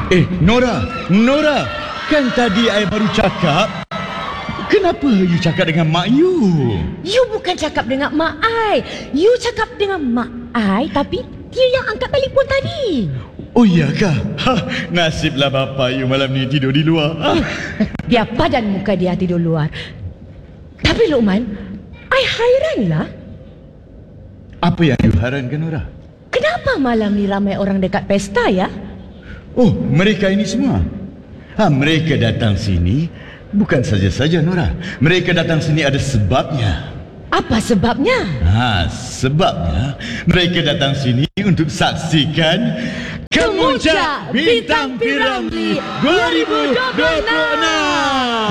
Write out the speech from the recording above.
Nora, kan tadi I baru cakap, kenapa you cakap dengan mak you? You bukan cakap dengan mak I. You cakap dengan mak I, tapi dia yang angkat telefon tadi. Oh iyakah? Nasiblah bapa you malam ni tidur di luar. Biar padan muka dia tidur luar. Tapi Luqman, I hairanlah. Apa yang you hairankan, Nora? Kenapa malam ni ramai orang dekat pesta ya? Oh, mereka ini semua. Mereka datang sini bukan saja-saja, Nora. Mereka datang sini ada sebabnya. Apa sebabnya? Sebabnya mereka datang sini untuk saksikan Kemuncak Bintang Piramli 2026.